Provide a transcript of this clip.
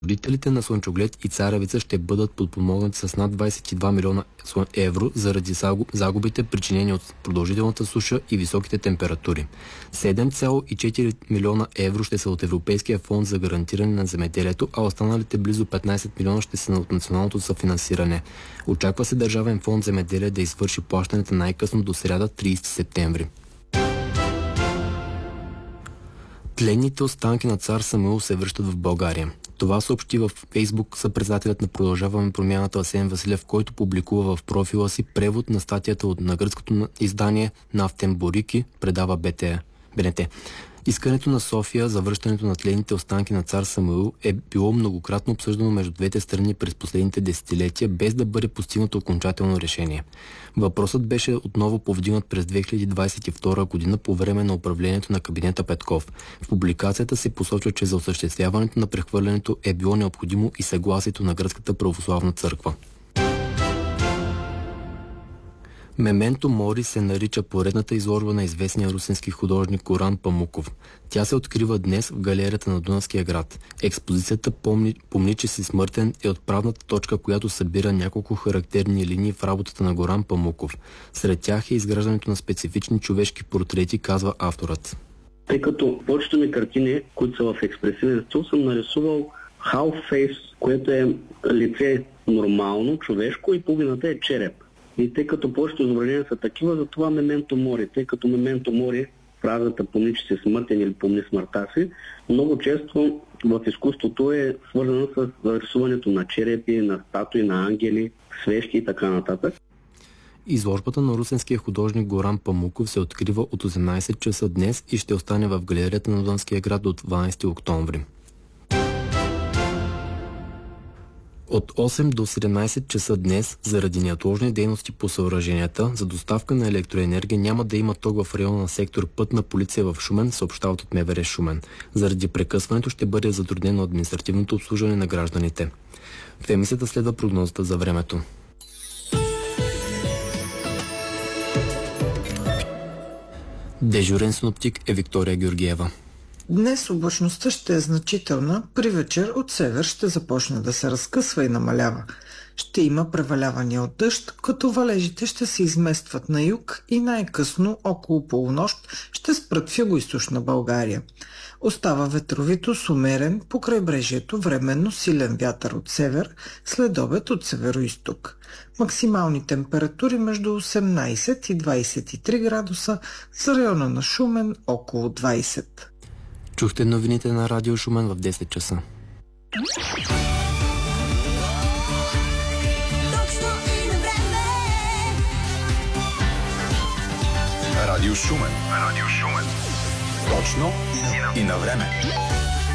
Родителите на Слънчоглед и Царевица ще бъдат подпомогнати с над 22 милиона евро заради загубите, причинени от продължителната суша и високите температури. 7,4 милиона евро ще са от Европейския фонд за гарантиране на земеделието, а останалите близо 15 милиона ще са от националното съфинансиране. Очаква се Държавен фонд земеделие да извърши плащането най-късно до сряда 30 септември. Тленните останки на цар Самуил се връщат в България. Това съобщи в Фейсбук съпредседателят на Продължаваме промяната Асен Василев, който публикува в профила си превод на статията на гръцкото издание Нафтен Борики, предава БНТ. Искането на София за връщането на тленните останки на цар Самуил е било многократно обсъждано между двете страни през последните десетилетия, без да бъде постигнато окончателно решение. Въпросът беше отново повдигнат през 2022 година по време на управлението на кабинета Петков. В публикацията се посочва, че за осъществяването на прехвърлянето е било необходимо и съгласието на Гръцката православна църква. Мементо Мори се нарича поредната изложба на известния русински художник Горан Памуков. Тя се открива днес в галерията на Дунавския град. Експозицията Помни, че си смъртен е отправната точка, която събира няколко характерни линии в работата на Горан Памуков. Сред тях е изграждането на специфични човешки портрети, казва авторът. Тъй като повечето ми картини, които са в експресивен стил, съм нарисувал half face, което е лице нормално, човешко и половината е череп. И тъй като повечето изображения са такива, затова Мементо Мори. Тъй като Мементо Мори, фразата помни, че си смъртен или помни смъртта си, много често в изкуството е свързано с рисуването на черепи, на статуи, на ангели, свещи и така нататък. Изложбата на русенския художник Горан Памуков се открива от 18 часа днес и ще остане в галерията на Дунавския град до 12 октомври. От 8 до 17 часа днес, заради неотложни дейности по съоръженията, за доставка на електроенергия няма да има ток в района на сектор Пътна полиция в Шумен, съобщават от МВР Шумен. Заради прекъсването ще бъде затруднено административното обслужване на гражданите. В емисията следва прогнозата за времето. Дежурен синоптик е Виктория Георгиева. Днес облачността ще е значителна, при вечер от север ще започне да се разкъсва и намалява. Ще има превалявания от дъжд, като валежите ще се изместват на юг и най-късно около полунощ ще спрат в югоизточна България. Остава ветровито с умерен по крайбрежието временно силен вятър от север, след обед от североизток. Максимални температури между 18 и 23 градуса, за района на Шумен около 20. Чухте новините на Радио Шумен в 10 часа. Радио Шумен. Точно и на време.